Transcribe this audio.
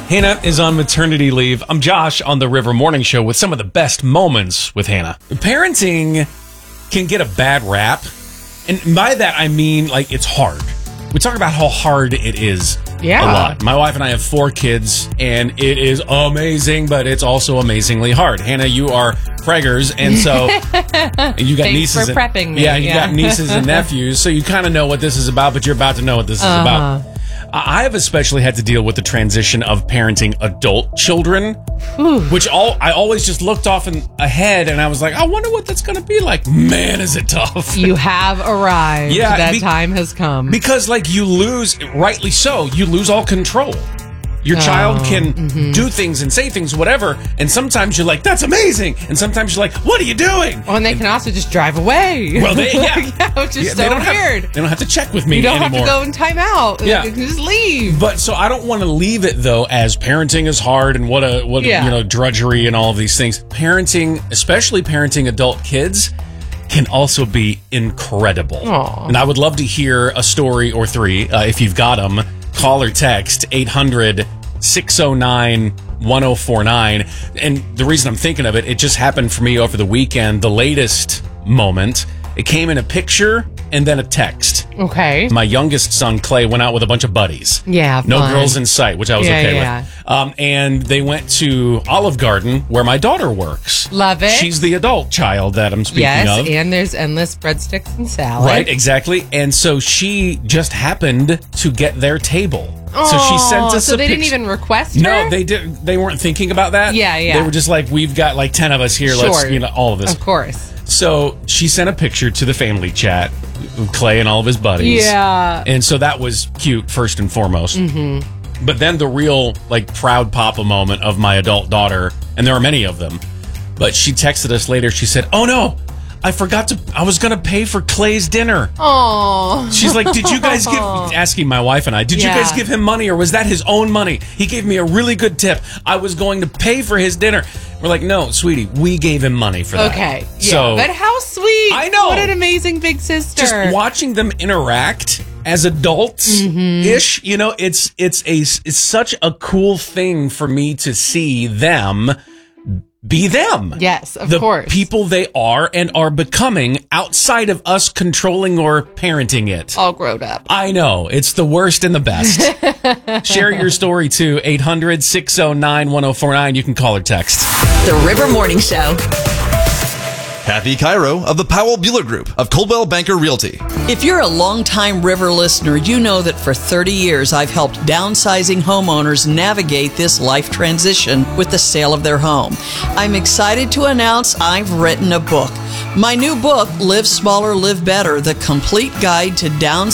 Hannah is on maternity leave. I'm Josh on the River Morning Show with some of the best moments with Hannah. Parenting can get a bad rap. And by that, I mean, like, it's hard. We talk about how hard it is a lot. My wife and I have 4 kids, and it is amazing, but it's also amazingly hard. Hannah, you are preggers, and so you got Thanks nieces. For prepping me. Yeah, you got nieces and nephews, so you kind of know what this is about, but you're about to know what this is about. I have especially had to deal with the transition of parenting adult children, which I always just looked off ahead, and I was like, I wonder what that's going to be like. Man, is it tough. You have arrived. Yeah, that time has come. Because, like, you lose, rightly so, you lose all control. Your child can do things and say things, whatever, and sometimes you're like, that's amazing, and sometimes you're like, what are you doing? Well, and they can also just drive away. Well, which is so weird. They don't have to check with me anymore. You don't anymore. have to go in time out. Yeah. You can just leave. But so I don't want to leave it, though, as parenting is hard and what a drudgery and all of these things. Parenting, especially parenting adult kids, can also be incredible. Aww. And I would love to hear a story or 3, if you've got them. Call or text 800-609-1049. And the reason I'm thinking of it, it just happened for me over the weekend. The latest moment, it came in a picture and then a text. Okay. My youngest son, Clay, went out with a bunch of buddies. Yeah, no fun. girls in sight, which I was okay with. And they went to Olive Garden, where my daughter works. Love it. She's the adult child that I'm speaking of. Yes, and there's endless breadsticks and salad. Right, exactly. And so she just happened to get their table. So she sent us so a they picture. didn't even request her? No, they didn't. They weren't thinking about that. Yeah. They were just like, we've got like 10 of us here. Sure. Let's, all of this. Of course. So she sent a picture to the family chat, Clay and all of his buddies. Yeah. And so that was cute, first and foremost. Mm-hmm. But then the real, like, proud papa moment of my adult daughter, and there are many of them, but she texted us later. She said, oh, no, I was going to pay for Clay's dinner. Oh. She's like, did you guys asking my wife and I, did you guys give him money or was that his own money? He gave me a really good tip. I was going to pay for his dinner. We're like, no, sweetie, we gave him money for that. Okay. Yeah. So, but how sweet. I know. What an amazing big sister. Just watching them interact as adults-ish, it's such a cool thing for me to see them be them. Yes, of The course. people they are and are becoming outside of us controlling or parenting it. All grown up. I know. It's the worst and the best. Share your story too. 800-609-1049. You can call or text. The River Morning Show. Kathy Cairo of the Powell Bueller Group of Coldwell Banker Realty. If you're a longtime River listener, you know that for 30 years I've helped downsizing homeowners navigate this life transition with the sale of their home. I'm excited to announce I've written a book. My new book, Live Smaller, Live Better, The Complete Guide to Downsizing